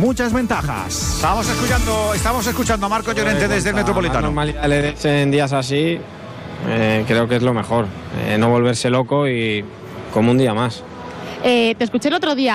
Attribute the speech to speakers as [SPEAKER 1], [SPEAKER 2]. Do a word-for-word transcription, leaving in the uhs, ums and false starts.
[SPEAKER 1] muchas ventajas.
[SPEAKER 2] Estamos escuchando, estamos escuchando a Marco Llorente desde el Metropolitano.
[SPEAKER 3] Normalidad le des en días así, eh, creo que es lo mejor. Eh, no volverse loco y como un día más.
[SPEAKER 4] Eh, te escuché el otro día